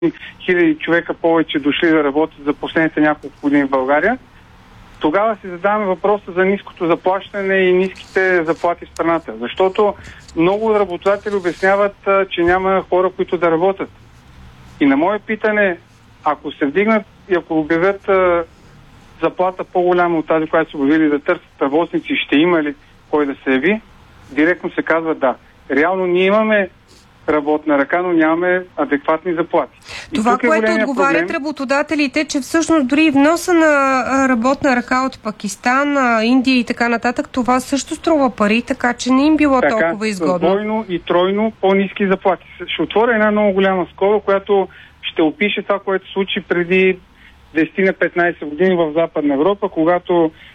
хиляди човека повече дошли да работят за последните няколко години в България, тогава си задаваме въпроса за ниското заплащане и ниските заплати в страната. Защото много работодатели обясняват, че няма хора, които да работят. И на мое питане, ако се вдигнат и ако обявят заплата по-голяма от тази, която са обявили да търсят работници, ще има ли кой да се яви? Директно се казва да. Реално ние имаме работна ръка, но нямаме адекватни заплати. Това, което отговарят работодателите, че всъщност дори вноса на работна ръка от Пакистан, Индия и така нататък, това също струва пари, така че не им било толкова изгодно. Двойно и тройно по-ниски заплати. Ще отворя една много голяма скоба, която ще опише това, което се случи преди 10 на 15 години в Западна Европа, когато